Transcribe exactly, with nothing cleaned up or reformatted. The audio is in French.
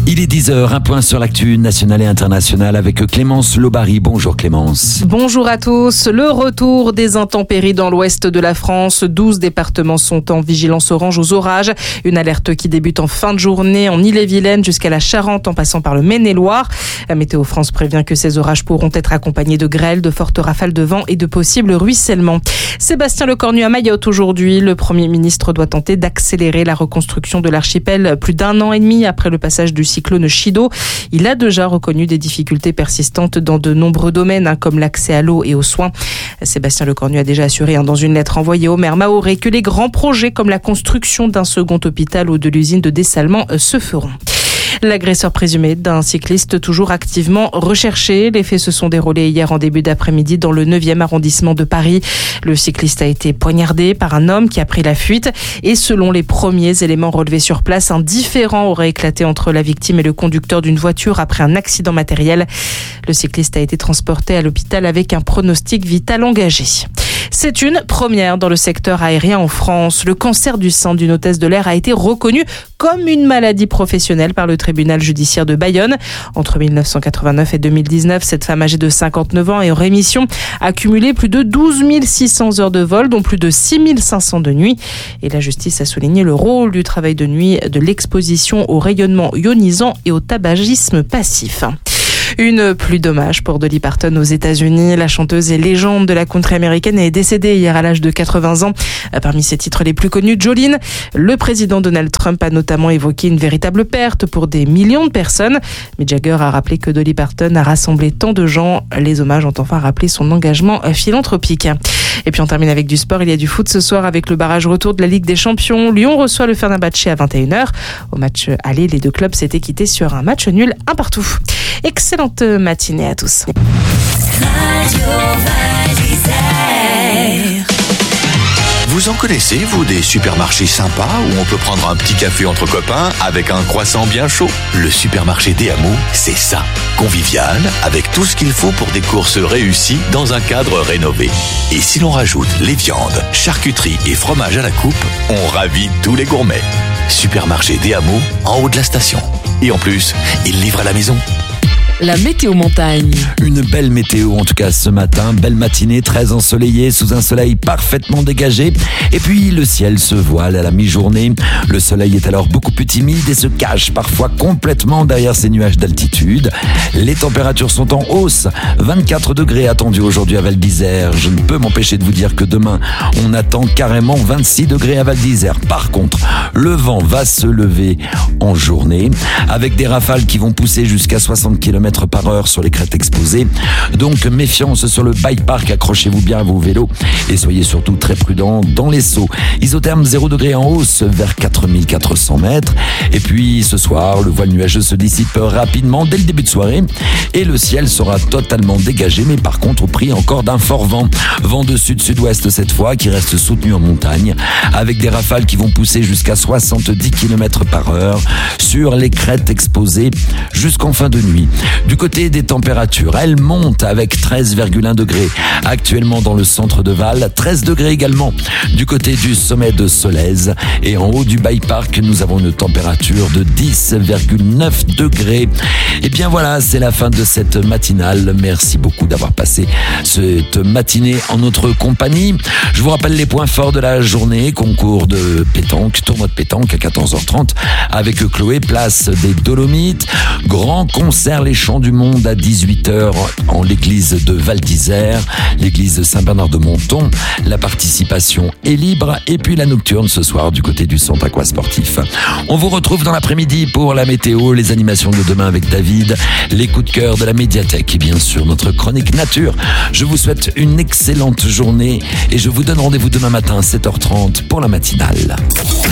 Il est dix heures, un point sur l'actu nationale et internationale avec Clémence Lobary. Bonjour Clémence. Bonjour à tous. Le retour des intempéries dans l'ouest de la France. douze départements sont en vigilance orange aux orages. Une alerte qui débute en fin de journée en Ille-et-Vilaine jusqu'à la Charente en passant par le Maine-et-Loire. La Météo France prévient que ces orages pourront être accompagnés de grêles, de fortes rafales de vent et de possibles ruissellements. Sébastien Lecornu à Mayotte aujourd'hui. Le Premier ministre doit tenter d'accélérer la reconstruction de l'archipel plus d'un an et demi après le passage du cyclone Chido. Il a déjà reconnu des difficultés persistantes dans de nombreux domaines, hein, comme l'accès à l'eau et aux soins. Sébastien Lecornu a déjà assuré hein, dans une lettre envoyée au maire Mahorais que les grands projets comme la construction d'un second hôpital ou de l'usine de dessalement euh, se feront. L'agresseur présumé d'un cycliste toujours activement recherché. Les faits se sont déroulés hier en début d'après-midi dans le neuvième arrondissement de Paris. Le cycliste a été poignardé par un homme qui a pris la fuite. Et selon les premiers éléments relevés sur place, un différend aurait éclaté entre la victime et le conducteur d'une voiture après un accident matériel. Le cycliste a été transporté à l'hôpital avec un pronostic vital engagé. C'est une première dans le secteur aérien en France. Le cancer du sein d'une hôtesse de l'air a été reconnu comme une maladie professionnelle par le tribunal judiciaire de Bayonne. Entre mille neuf cent quatre-vingt-neuf et deux mille dix-neuf, cette femme âgée de cinquante-neuf ans et en rémission a cumulé plus de douze mille six cents heures de vol, dont plus de six mille cinq cents de nuit. Et la justice a souligné le rôle du travail de nuit, de l'exposition au rayonnement ionisant et au tabagisme passif. Une pluie d'hommage pour Dolly Parton aux États-Unis. La chanteuse et légende de la country américaine est décédée hier à l'âge de quatre-vingts ans. Parmi ses titres les plus connus, Jolene. Le président Donald Trump a notamment évoqué une véritable perte pour des millions de personnes. Mick Jagger a rappelé que Dolly Parton a rassemblé tant de gens. Les hommages ont enfin rappelé son engagement philanthropique. Et puis on termine avec du sport. Il y a du foot ce soir avec le barrage retour de la Ligue des Champions. Lyon reçoit le Fenerbahçe à vingt et une heures. Au match aller, les deux clubs s'étaient quittés sur un match nul, un partout. Excellente matinée à tous. Vous en connaissez, vous, des supermarchés sympas où on peut prendre un petit café entre copains avec un croissant bien chaud? Le supermarché D A M O, c'est ça. Convivial, avec tout ce qu'il faut pour des courses réussies dans un cadre rénové. Et si l'on rajoute les viandes, charcuteries et fromages à la coupe, on ravit tous les gourmets. Supermarché D A M O, en haut de la station. Et en plus, il livre à la maison. La météo montagne. Une belle météo en tout cas ce matin, belle matinée très ensoleillée sous un soleil parfaitement dégagé et puis le ciel se voile à la mi-journée. Le soleil est alors beaucoup plus timide et se cache parfois complètement derrière ces nuages d'altitude. Les températures sont en hausse, vingt-quatre degrés attendus aujourd'hui à Val d'Isère. Je ne peux m'empêcher de vous dire que demain on attend carrément vingt-six degrés à Val d'Isère. Par contre, le vent va se lever en journée avec des rafales qui vont pousser jusqu'à soixante kilomètres par heure sur les crêtes exposées. Donc méfiance sur le bike park, accrochez-vous bien à vos vélos et soyez surtout très prudents dans les sauts. Isotherme zéro degré en hausse vers quatre mille quatre cents mètres. Et puis ce soir, le voile nuageux se dissipe rapidement dès le début de soirée et le ciel sera totalement dégagé, mais par contre au prix encore d'un fort vent. Vent de sud-sud-ouest cette fois qui reste soutenu en montagne avec des rafales qui vont pousser jusqu'à soixante-dix kilomètres par heure sur les crêtes exposées jusqu'en fin de nuit. Du côté des températures, elles montent avec treize virgule un degrés actuellement dans le centre de Val, treize degrés également du côté du sommet de Solèze et en haut du bike park, nous avons une température de dix virgule neuf degrés. Et bien voilà, c'est la fin de cette matinale. Merci beaucoup d'avoir passé cette matinée en notre compagnie. Je vous rappelle les points forts de la journée: concours de pétanque, tournoi de pétanque à quatorze heures trente avec Chloé, place des Dolomites, grand concert Les Chants du Monde à dix-huit heures en l'église de Val d'Isère, l'église Saint-Bernard de Monton. La participation est libre et puis la nocturne ce soir du côté du centre aquasportif. On vous retrouve dans l'après-midi pour la météo, les animations de demain avec David, les coups de cœur de la médiathèque et bien sûr notre chronique nature. Je vous souhaite une excellente journée et je vous donne rendez-vous demain matin à sept heures trente pour la matinale.